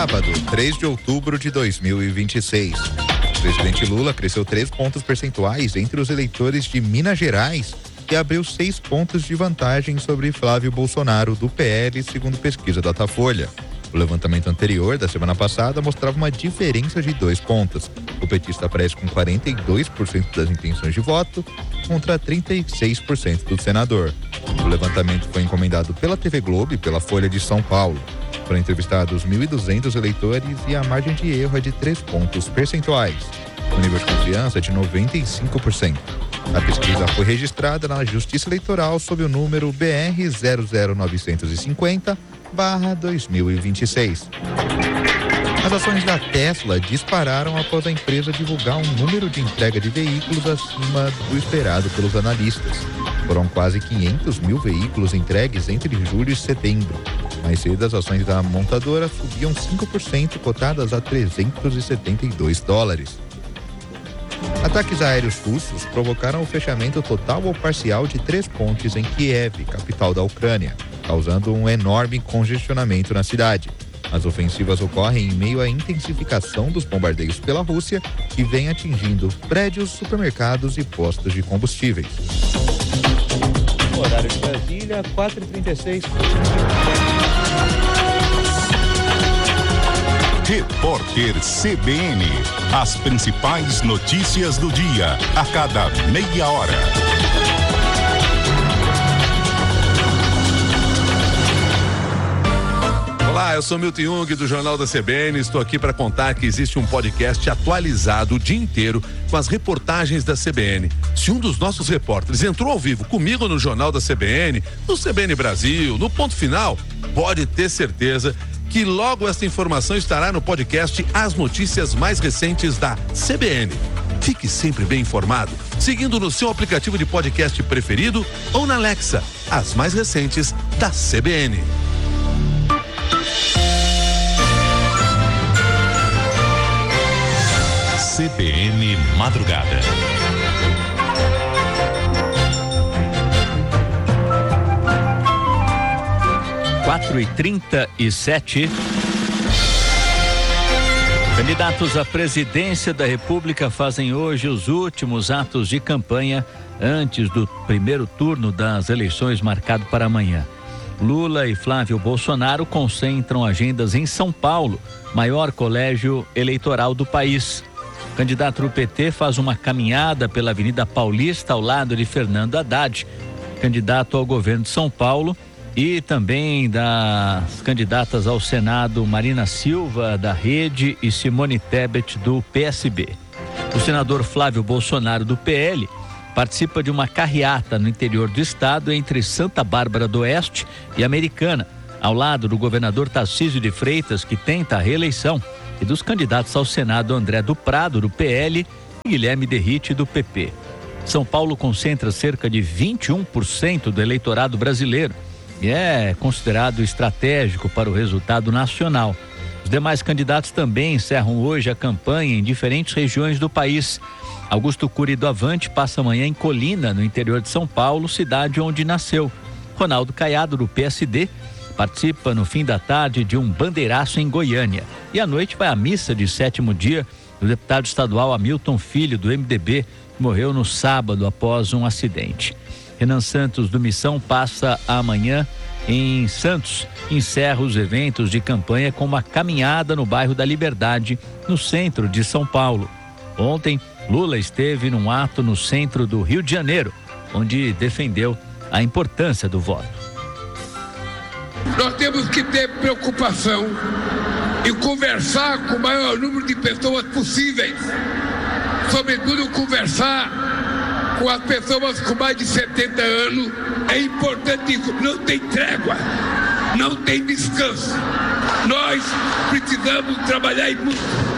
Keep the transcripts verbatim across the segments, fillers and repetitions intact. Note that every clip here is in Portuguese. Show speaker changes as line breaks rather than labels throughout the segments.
sábado, três de outubro de dois mil e vinte e seis. O presidente Lula cresceu três pontos percentuais entre os eleitores de Minas Gerais e abriu seis pontos de vantagem sobre Flávio Bolsonaro, do P L, segundo pesquisa Datafolha. O levantamento anterior, da semana passada, mostrava uma diferença de dois pontos. O petista aparece com quarenta e dois por cento das intenções de voto contra trinta e seis por cento do senador. O levantamento foi encomendado pela T V Globo e pela Folha de São Paulo. Foram entrevistados mil e duzentos eleitores e a margem de erro é de três pontos percentuais. O nível de confiança é de noventa e cinco por cento. A pesquisa foi registrada na Justiça Eleitoral sob o número B R zero zero nove cinco zero barra dois mil e vinte e seis. As ações da Tesla dispararam após a empresa divulgar um número de entrega de veículos acima do esperado pelos analistas. Foram quase quinhentos mil veículos entregues entre julho e setembro. Mais cedo, as ações da montadora subiam cinco por cento, cotadas a trezentos e setenta e dois dólares. Ataques aéreos russos provocaram o fechamento total ou parcial de três pontes em Kiev, capital da Ucrânia, causando um enorme congestionamento na cidade. As ofensivas ocorrem em meio à intensificação dos bombardeios pela Rússia, que vem atingindo prédios, supermercados e postos de combustíveis. Horário de Brasília, quatro e trinta e seis.
Repórter C B N. As principais notícias do dia, a cada meia hora.
Olá, eu sou Milton Jung do Jornal da C B N. Estou aqui para contar que existe um podcast atualizado o dia inteiro com as reportagens da C B N. Se um dos nossos repórteres entrou ao vivo comigo no Jornal da C B N, no C B N Brasil, no Ponto Final, pode ter certeza que logo essa informação estará no podcast As Notícias Mais Recentes da C B N. Fique sempre bem informado, seguindo no seu aplicativo de podcast preferido ou na Alexa, as mais recentes da C B N.
C B N Madrugada.
quatro e trinta e sete. Candidatos à presidência da República fazem hoje os últimos atos de campanha antes do primeiro turno das eleições marcado para amanhã. Lula e Flávio Bolsonaro concentram agendas em São Paulo, maior colégio eleitoral do país. O candidato do P T faz uma caminhada pela Avenida Paulista ao lado de Fernando Haddad, candidato ao governo de São Paulo, e também das candidatas ao Senado Marina Silva, da Rede, e Simone Tebet, do P S B. O senador Flávio Bolsonaro, do P L, participa de uma carreata no interior do estado entre Santa Bárbara do Oeste e Americana, ao lado do governador Tarcísio de Freitas, que tenta a reeleição, e dos candidatos ao Senado André do Prado, do P L, e Guilherme Derrite, do P P. São Paulo concentra cerca de vinte e um por cento do eleitorado brasileiro e é considerado estratégico para o resultado nacional. Os demais candidatos também encerram hoje a campanha em diferentes regiões do país. Augusto Cury do Avante passa amanhã em Colina, no interior de São Paulo, cidade onde nasceu. Ronaldo Caiado, do P S D, participa no fim da tarde de um bandeiraço em Goiânia. E à noite vai à missa de sétimo dia do deputado estadual Hamilton Filho, do M D B, que morreu no sábado após um acidente. Renan Santos, do Missão, passa amanhã em Santos. Encerra os eventos de campanha com uma caminhada no bairro da Liberdade, no centro de São Paulo. Ontem, Lula esteve num ato no centro do Rio de Janeiro, onde defendeu a importância do voto.
Nós temos que ter preocupação e conversar com o maior número de pessoas possíveis. Sobretudo conversar com as pessoas com mais de setenta anos. É importante isso. Não tem trégua, não tem descanso. Nós precisamos trabalhar e muito.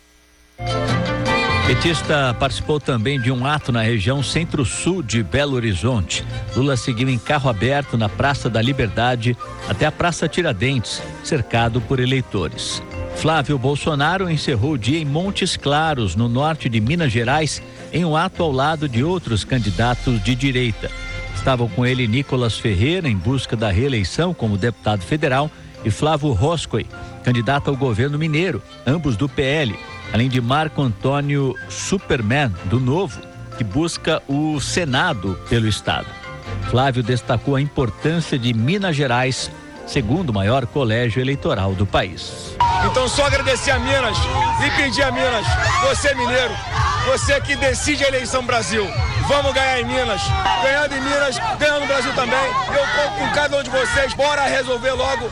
Petista participou também de um ato na região centro-sul de Belo Horizonte. Lula seguiu em carro aberto na Praça da Liberdade até a Praça Tiradentes, cercado por eleitores. Flávio Bolsonaro encerrou o dia em Montes Claros, no norte de Minas Gerais, em um ato ao lado de outros candidatos de direita. Estavam com ele Nicolas Ferreira, em busca da reeleição como deputado federal, e Flávio Roscoe, candidato ao governo mineiro, ambos do P L, além de Marco Antônio Superman, do Novo, que busca o Senado pelo estado. Flávio destacou a importância de Minas Gerais, segundo maior colégio eleitoral do país.
Então só agradecer a Minas e pedir a Minas, você mineiro, você que decide a eleição Brasil, vamos ganhar em Minas, ganhando em Minas, ganhando no Brasil também, eu conto com cada um de vocês, bora resolver logo.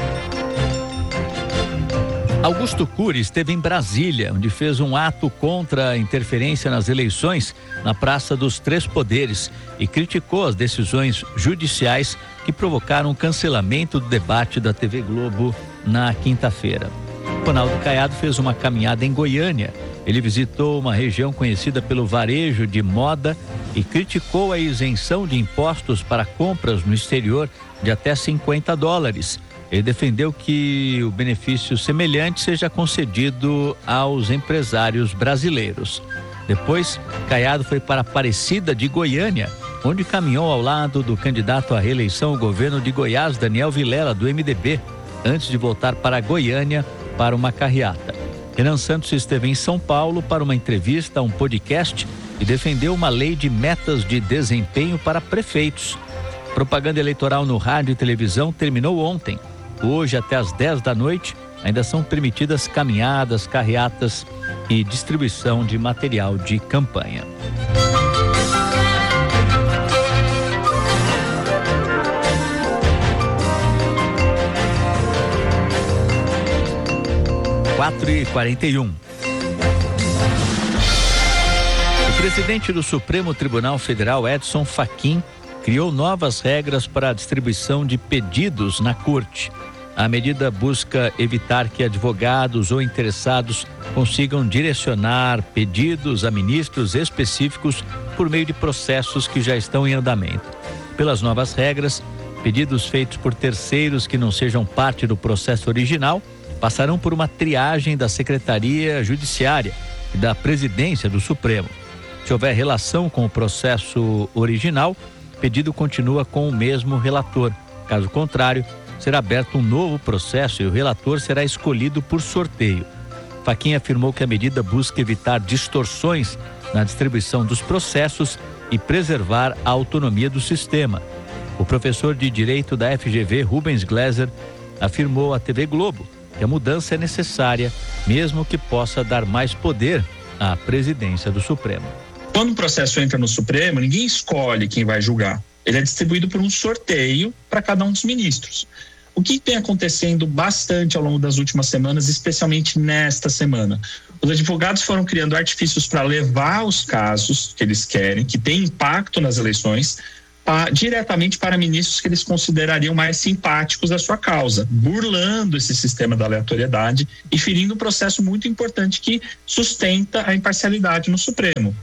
Augusto Cury esteve em Brasília, onde fez um ato contra a interferência nas eleições na Praça dos Três Poderes e criticou as decisões judiciais que provocaram o cancelamento do debate da T V Globo na quinta-feira. Ronaldo Caiado fez uma caminhada em Goiânia. Ele visitou uma região conhecida pelo varejo de moda e criticou a isenção de impostos para compras no exterior de até cinquenta dólares. Ele defendeu que o benefício semelhante seja concedido aos empresários brasileiros. Depois, Caiado foi para Aparecida de Goiânia, onde caminhou ao lado do candidato à reeleição ao governo de Goiás, Daniel Vilela, do M D B, antes de voltar para Goiânia para uma carreata. Renan Santos esteve em São Paulo para uma entrevista a um podcast e defendeu uma lei de metas de desempenho para prefeitos. Propaganda eleitoral no rádio e televisão terminou ontem. Hoje, até às dez da noite, ainda são permitidas caminhadas, carreatas e distribuição de material de campanha. quatro e quarenta e um. O presidente do Supremo Tribunal Federal, Edson Fachin, criou novas regras para a distribuição de pedidos na corte. A medida busca evitar que advogados ou interessados consigam direcionar pedidos a ministros específicos por meio de processos que já estão em andamento. Pelas novas regras, pedidos feitos por terceiros que não sejam parte do processo original passarão por uma triagem da Secretaria Judiciária e da Presidência do Supremo. Se houver relação com o processo original, o pedido continua com o mesmo relator. Caso contrário, será aberto um novo processo e o relator será escolhido por sorteio. Fachin afirmou que a medida busca evitar distorções na distribuição dos processos e preservar a autonomia do sistema. O professor de Direito da F G V, Rubens Gleiser, afirmou à T V Globo que a mudança é necessária, mesmo que possa dar mais poder à presidência do Supremo.
Quando o processo entra no Supremo, ninguém escolhe quem vai julgar. Ele é distribuído por um sorteio para cada um dos ministros. O que vem acontecendo bastante ao longo das últimas semanas, especialmente nesta semana? Os advogados foram criando artifícios para levar os casos que eles querem, que têm impacto nas eleições, a, diretamente para ministros que eles considerariam mais simpáticos à sua causa, burlando esse sistema da aleatoriedade e ferindo um processo muito importante que sustenta a imparcialidade no Supremo.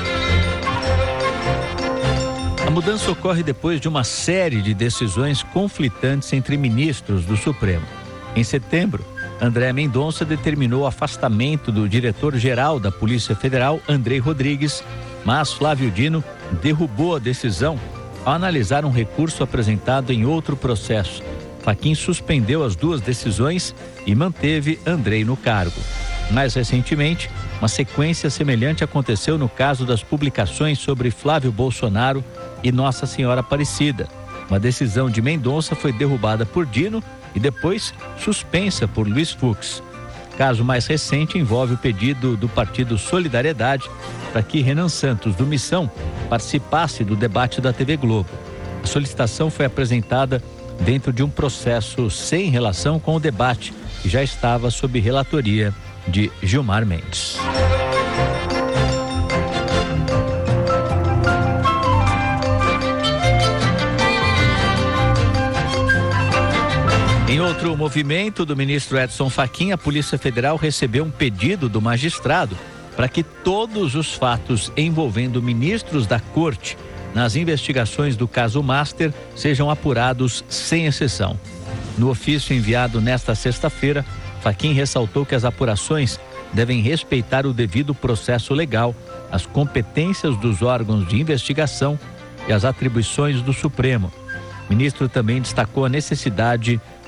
A mudança ocorre depois de uma série de decisões conflitantes entre ministros do Supremo. Em setembro, André Mendonça determinou o afastamento do diretor-geral da Polícia Federal, Andrei Rodrigues, mas Flávio Dino derrubou a decisão ao analisar um recurso apresentado em outro processo. Fachin suspendeu as duas decisões e manteve Andrei no cargo. Mais recentemente, uma sequência semelhante aconteceu no caso das publicações sobre Flávio Bolsonaro e Nossa Senhora Aparecida. Uma decisão de Mendonça foi derrubada por Dino e depois suspensa por Luiz Fux. Caso mais recente envolve o pedido do Partido Solidariedade para que Renan Santos, do Missão, participasse do debate da T V Globo. A solicitação foi apresentada dentro de um processo sem relação com o debate, que já estava sob relatoria de Gilmar Mendes. Em outro movimento do ministro Edson Fachin, a Polícia Federal recebeu um pedido do magistrado para que todos os fatos envolvendo ministros da Corte nas investigações do caso Master sejam apurados sem exceção. No ofício enviado nesta sexta-feira, Fachin ressaltou que as apurações devem respeitar o devido processo legal, as competências dos órgãos de investigação e as atribuições do Supremo. O ministro também destacou a necessidade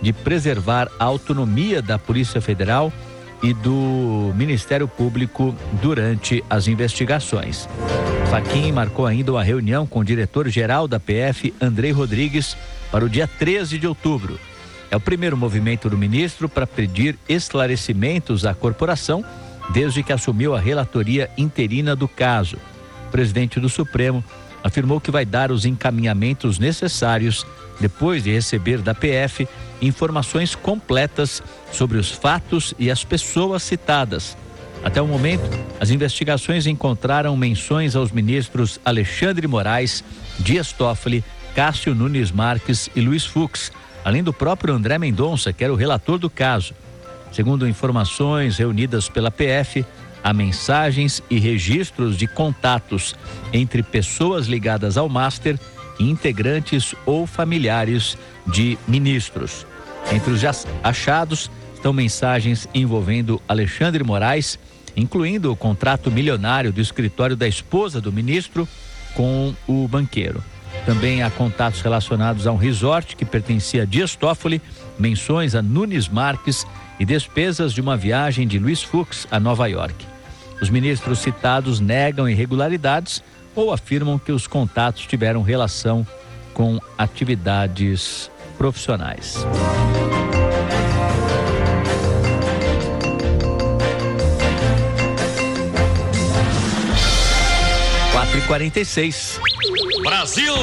de preservar a autonomia da Polícia Federal e do Ministério Público durante as investigações. Fachin marcou ainda uma reunião com o diretor-geral da P F, Andrei Rodrigues, para o dia treze de outubro. É o primeiro movimento do ministro para pedir esclarecimentos à corporação desde que assumiu a relatoria interina do caso. O presidente do Supremo afirmou que vai dar os encaminhamentos necessários depois de receber da P F informações completas sobre os fatos e as pessoas citadas. Até o momento, as investigações encontraram menções aos ministros Alexandre Moraes, Dias Toffoli, Cássio Nunes Marques e Luiz Fux, além do próprio André Mendonça, que era o relator do caso. Segundo informações reunidas pela P F, há mensagens e registros de contatos entre pessoas ligadas ao Master e integrantes ou familiares de ministros. Entre os achados estão mensagens envolvendo Alexandre Moraes, incluindo o contrato milionário do escritório da esposa do ministro com o banqueiro. Também há contatos relacionados a um resort que pertencia a Dias Toffoli, menções a Nunes Marques e despesas de uma viagem de Luiz Fux a Nova York. Os ministros citados negam irregularidades ou afirmam que os contatos tiveram relação com atividades profissionais. quatro e quarenta e seis.
Brasil!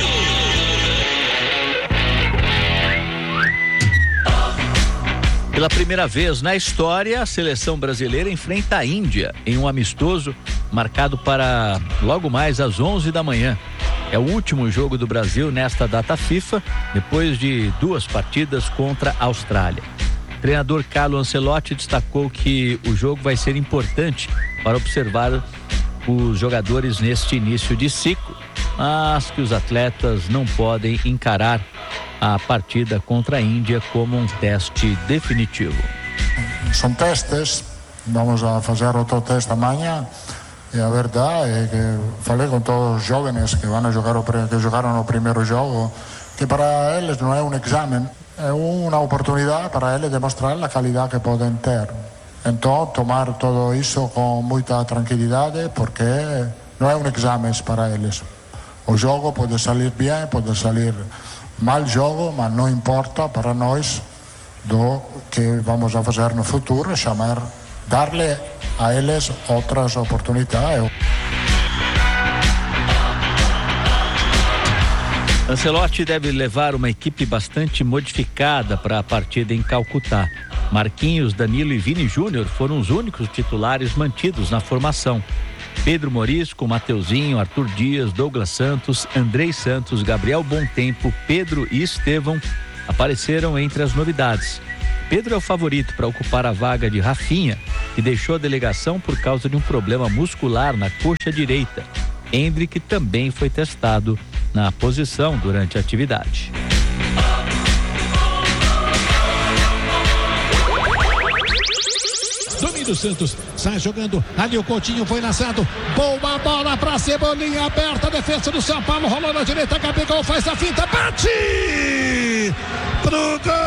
Pela primeira vez na história, a seleção brasileira enfrenta a Índia em um amistoso marcado para logo mais às onze da manhã. É o último jogo do Brasil nesta data FIFA, depois de duas partidas contra a Austrália. O treinador Carlo Ancelotti destacou que o jogo vai ser importante para observar os jogadores neste início de ciclo, mas que os atletas não podem encarar a partida contra a Índia como um teste definitivo.
São testes, vamos a fazer outro teste amanhã. E a verdade é que falei com todos os jovens que vão jogar o, que jogaram o primeiro jogo, que para eles não é um exame, é uma oportunidade para eles demonstrar a qualidade que podem ter. Então, tomar tudo isso com muita tranquilidade, porque não é um exame para eles. O jogo pode sair bem, pode sair mal jogo, mas não importa para nós do que vamos a fazer no futuro, chamar, dar-lhe a eles outras oportunidades.
Ancelotti deve levar uma equipe bastante modificada para a partida em Calcutá. Marquinhos, Danilo e Vini Júnior foram os únicos titulares mantidos na formação. Pedro Morisco, Mateuzinho, Arthur Dias, Douglas Santos, Andrei Santos, Gabriel Bontempo, Pedro e Estevão apareceram entre as novidades. Pedro é o favorito para ocupar a vaga de Rafinha, que deixou a delegação por causa de um problema muscular na coxa direita. Endrick também foi testado na posição durante a atividade.
Domínio Santos, sai jogando, ali o Coutinho foi lançado, boa bola pra Cebolinha, aberta a defesa do São Paulo, rolou na direita, Gabigol faz a finta, bate pro gol!